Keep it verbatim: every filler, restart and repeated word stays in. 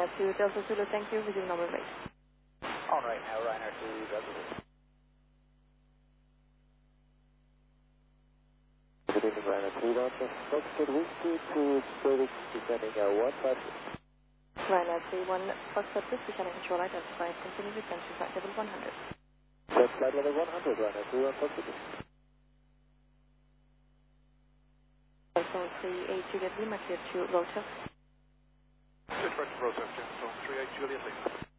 Ryanair two Delta Zulu, thank you. Resume normal rate. On right now, Ryanair two Delta Zulu. Good evening, Ryanair two Delta. Foxtrot Whiskey to Service, descending uh, one five six. Ryanair three one Foxtrot Whiskey, channel control identified. Continue descent to flight level one hundred. Set flight level one hundred, Ryanair three one Foxtrot. Zone three eight Juliet Lima, clear to rotor. Good, rotor, James Zone three eight Juliet Lima.